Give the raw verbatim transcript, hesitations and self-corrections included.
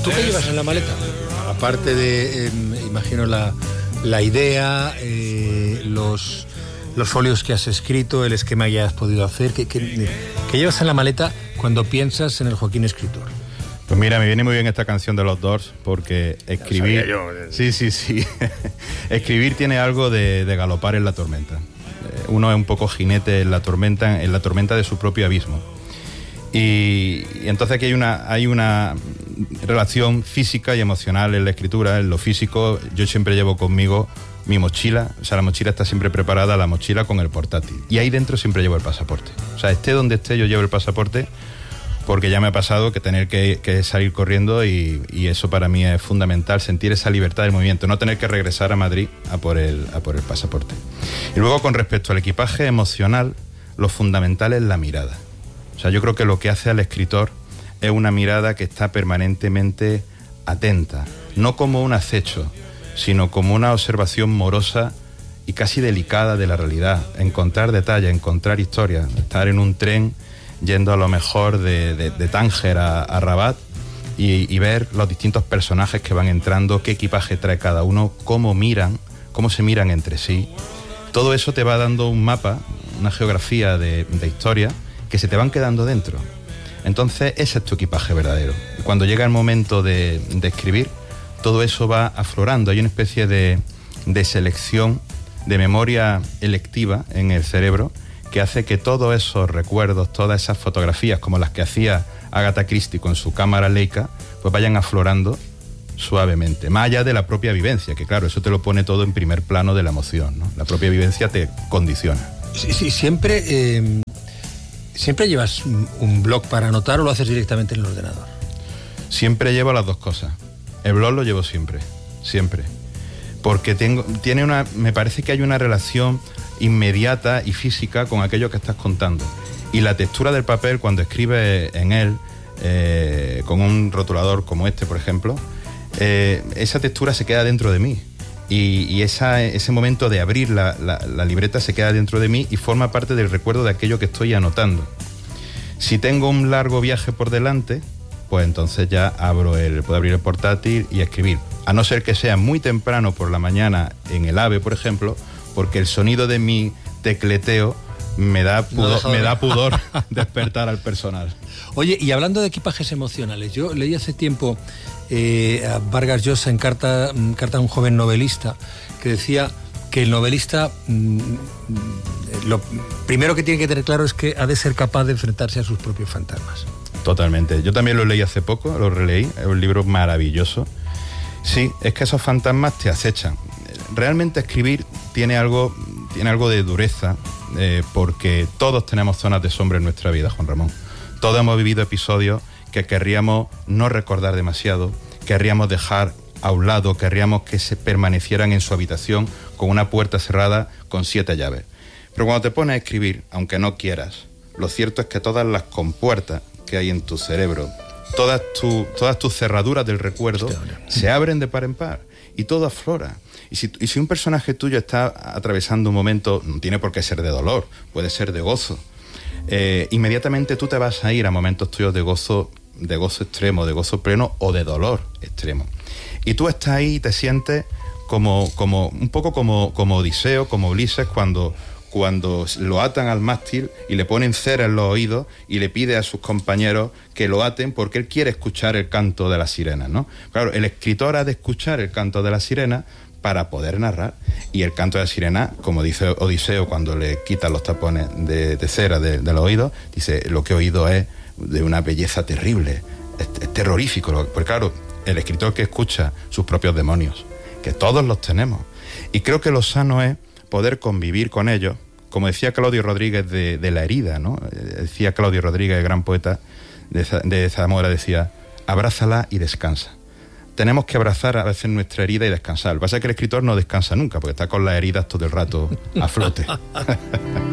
¿Tú qué llevas en la maleta? Aparte de, eh, imagino, la, la idea, eh, los, los folios que has escrito, el esquema que has podido hacer, ¿qué, qué, qué llevas en la maleta cuando piensas en el Joaquín escritor? Pues mira, me viene muy bien esta canción de los Doors, porque escribir... Yo. Sí, sí, sí. Escribir tiene algo de, de galopar en la tormenta. Uno es un poco jinete en la tormenta, en la tormenta de su propio abismo. Y, y entonces aquí hay una, hay una relación física y emocional en la escritura. En lo físico, yo siempre llevo conmigo mi mochila, o sea, la mochila está siempre preparada, la mochila con el portátil. Y ahí dentro siempre llevo el pasaporte. O sea, esté donde esté, yo llevo el pasaporte, porque ya me ha pasado que tener que, que salir corriendo y, y eso para mí es fundamental, sentir esa libertad del movimiento, no tener que regresar a Madrid a por el, a por el pasaporte. Y luego, con respecto al equipaje emocional, lo fundamental es la mirada. O sea, yo creo que lo que hace al escritor es una mirada que está permanentemente atenta, no como un acecho, sino como una observación morosa y casi delicada de la realidad, encontrar detalles, encontrar historias, estar en un tren yendo a lo mejor de, de, de Tánger a, a Rabat y, y ver los distintos personajes que van entrando, qué equipaje trae cada uno, cómo miran, cómo se miran entre sí. Todo eso te va dando un mapa, una geografía de, de historia que se te van quedando dentro. Entonces ese es tu equipaje verdadero. Y cuando llega el momento de, de escribir, todo eso va aflorando. Hay una especie de, de selección, de memoria electiva en el cerebro, que hace que todos esos recuerdos, todas esas fotografías, como las que hacía Agatha Christie con su cámara Leica, pues vayan aflorando suavemente, más allá de la propia vivencia, que claro, eso te lo pone todo en primer plano de la emoción, ¿no? La propia vivencia te condiciona. Sí, sí, siempre, eh, ¿siempre llevas un blog para anotar o lo haces directamente en el ordenador? Siempre llevo las dos cosas. El blog lo llevo siempre, siempre. Porque tengo, tiene una, me parece que hay una relación inmediata y física con aquello que estás contando. Y la textura del papel, cuando escribes en él, eh, con un rotulador como este, por ejemplo, eh, esa textura se queda dentro de mí. Y, y esa, ese momento de abrir la, la, la libreta se queda dentro de mí y forma parte del recuerdo de aquello que estoy anotando. Si tengo un largo viaje por delante, pues entonces ya abro el, puedo abrir el portátil y escribir. A no ser que sea muy temprano por la mañana en el AVE, por ejemplo, porque el sonido de mi tecleteo me da pudor, no me da pudor despertar al personal. Oye, y hablando de equipajes emocionales, yo leí hace tiempo eh, a Vargas Llosa en carta, carta a un joven novelista que decía que el novelista mmm, lo primero que tiene que tener claro es que ha de ser capaz de enfrentarse a sus propios fantasmas. Totalmente. Yo también lo leí hace poco, lo releí, es un libro maravilloso. Sí, es que esos fantasmas te acechan. Realmente escribir tiene algo, tiene algo de dureza, eh, porque todos tenemos zonas de sombra en nuestra vida, Juan Ramón. Todos hemos vivido episodios que querríamos no recordar demasiado, querríamos dejar a un lado, querríamos que se permanecieran en su habitación con una puerta cerrada con siete llaves. Pero cuando te pones a escribir, aunque no quieras, lo cierto es que todas las compuertas que hay en tu cerebro, todas, tu, todas tus cerraduras del recuerdo se abren de par en par y todo aflora. Y si, y si un personaje tuyo está atravesando un momento, no tiene por qué ser de dolor, puede ser de gozo, eh, inmediatamente tú te vas a ir a momentos tuyos de gozo, de gozo extremo, de gozo pleno o de dolor extremo. Y tú estás ahí y te sientes como, como un poco como, como Odiseo, como Ulises, cuando... cuando lo atan al mástil y le ponen cera en los oídos y le pide a sus compañeros que lo aten porque él quiere escuchar el canto de las sirenas, ¿no? Claro, el escritor ha de escuchar el canto de las sirenas para poder narrar. Y el canto de la sirena, como dice Odiseo cuando le quitan los tapones de, de cera de, de los oídos, dice, lo que he oído es de una belleza terrible, es, es terrorífico. Porque claro, el escritor que escucha sus propios demonios, que todos los tenemos. Y creo que lo sano es poder convivir con ellos, como decía Claudio Rodríguez de, de La herida, ¿no? Decía Claudio Rodríguez, el gran poeta de, de Zamora, decía, abrázala y descansa. Tenemos que abrazar a veces nuestra herida y descansar. Lo que pasa es que el escritor no descansa nunca, porque está con las heridas todo el rato a flote.